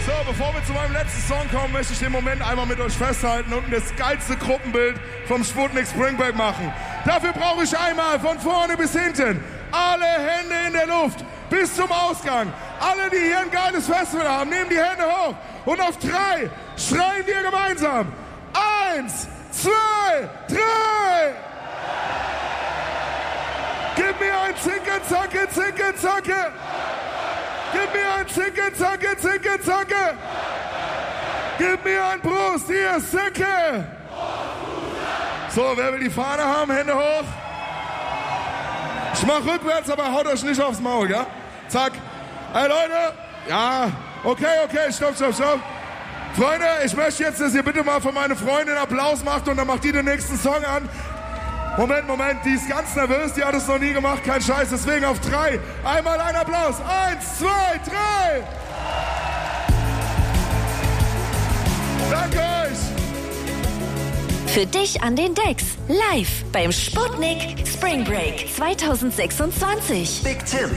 So, bevor wir zu meinem letzten Song kommen, möchte ich den Moment einmal mit euch festhalten und das geilste Gruppenbild vom Sputnik Spring Break machen. Dafür brauche ich einmal von vorne bis hinten alle Hände in der Luft bis zum Ausgang. Alle, die hier ein geiles Festival haben, nehmen die Hände hoch und auf 3 schreien wir gemeinsam. 1, 2, 3! Gib mir ein Zinke, Zacke, Zinke, Zacke! Gib mir ein Zinke, Zacke, Zinke, Zacke! Gib mir ein Brust, ihr Säcke! So, wer will die Fahne haben? Hände hoch! Ich mach rückwärts, aber haut euch nicht aufs Maul, ja? Zack. Hey Leute! Ja, okay, stopp. Freunde, ich möchte jetzt, dass ihr bitte mal für meine Freundin Applaus macht und dann macht die den nächsten Song an. Moment, die ist ganz nervös, die hat es noch nie gemacht, kein Scheiß, deswegen auf 3. Einmal ein Applaus. 1, 2, 3. Danke euch. Für dich an den Decks. Live beim Sputnik Spring Break 2026. Big Tim.